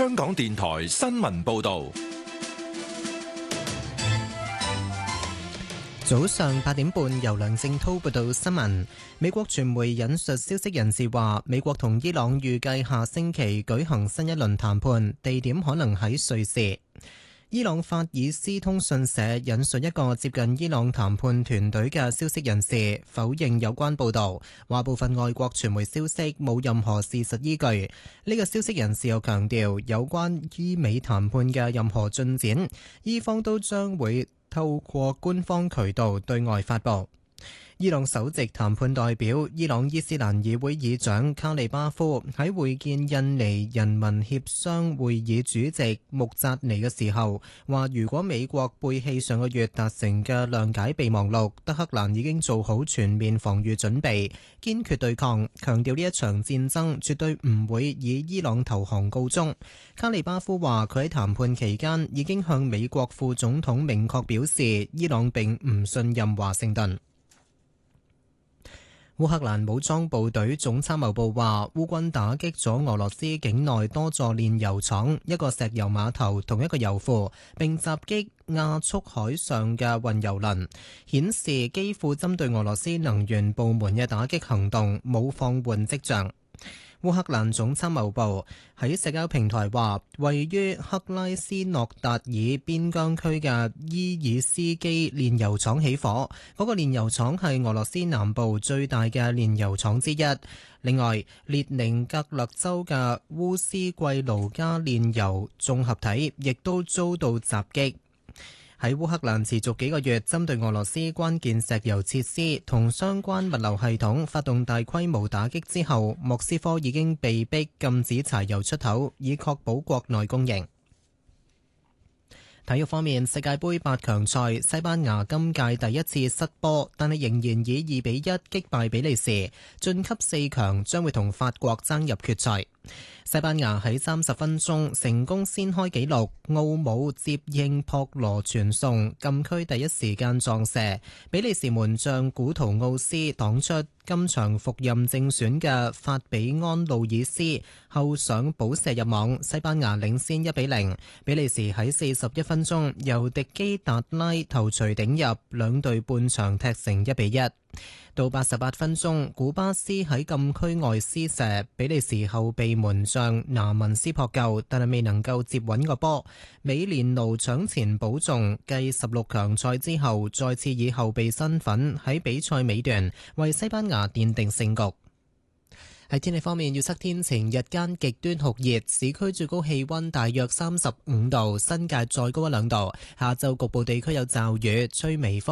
香港電台新聞報道。 早上8點半，由梁正滔報道新聞。美國傳媒引述消息人士話，美國同伊朗預計下星期舉行新一輪談判，地點可能喺瑞士。伊朗法爾斯通訊社引述一個接近伊朗談判團隊嘅消息人士否認有關報導，話部分外國傳媒消息冇任何事實依據。呢個消息人士又強調，有關伊美談判嘅任何進展，伊方都將會透過官方渠道對外發佈。伊朗首席談判代表、伊朗伊斯蘭議會議長卡利巴夫喺會見印尼人民協商會議主席穆扎尼嘅時候話，如果美國背棄上個月達成嘅諒解備忘錄，德黑蘭已經做好全面防禦準備，堅決對抗，強調呢一場戰爭絕對唔會以伊朗投降告終。卡利巴夫話，佢喺談判期間已經向美國副總統明確表示，伊朗並唔信任華盛頓。烏克蘭武裝部隊總參謀部話，烏軍打擊咗俄羅斯境內多座煉油廠、一個石油碼頭同一個油庫，並襲擊亞速海上嘅運油輪，顯示基輔針對俄羅斯能源部門嘅打擊行動冇放緩跡象。烏克蘭總參謀部喺社交平台話，位於克拉斯諾達爾邊疆區嘅伊爾斯基煉油廠起火，嗰個煉油廠係俄羅斯南部最大嘅煉油廠之一。另外，列寧格勒州嘅烏斯季盧加煉油綜合體亦都遭到襲擊。喺烏克蘭持續幾個月針對俄羅斯關鍵石油設施同相關物流系統發動大規模打擊之後，莫斯科已經被迫禁止柴油出口，以確保國內供應。體育方面，世界盃8強賽，西班牙今屆第一次失波，但係仍然以2-1擊敗比利時，晉級4強，將會同法國爭入決賽。西班牙喺30分鐘成功先開紀錄，奧姆接應博羅傳送，禁區第一時間撞射，比利時門將古圖奧斯擋出今場復任正選嘅法比安路爾斯後上補射入網，西班牙領先1-0。比利時喺41分鐘由迪基達拉頭槌頂入，兩隊半場踢成1-1。到88分鐘，古巴斯喺禁區外施射，比利時後備門將拿文斯撲救，但係未能夠接穩個波。美連奴搶前保中，繼16強賽之後，再次以後備身份喺比賽尾段為西班牙奠定勝局。喺天氣方面，預測天晴，日間極端酷熱，市區最高氣溫大約35度，新界再高1-2度。下晝局部地區有驟雨，吹微風。